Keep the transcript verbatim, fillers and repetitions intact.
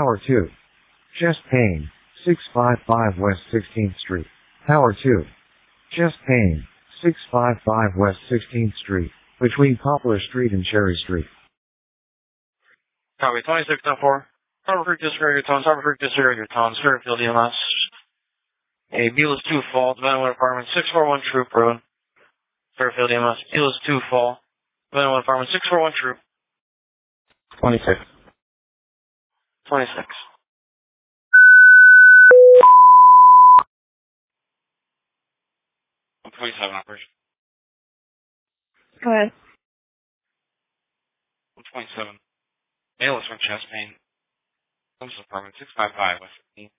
Tower two. Chest pain, six five five West sixteenth Street. Tower two. Chest pain, six five five West sixteenth Street, between Poplar Street and Cherry Street. Copy, twenty-six oh four. Harbor Creek District, your tons, Harbor Creek District, your tons, Fairfield E M S. A Beals two fall, Development Apartment, six four one Troop Road. Fairfield E M S, Beals two fall, Development Apartment, six four one Troop. twenty-six. twenty-six. one twenty-seven operation. Go ahead. one twenty-seven. Male is from chest pain. Comes to apartment six five five West fifteen.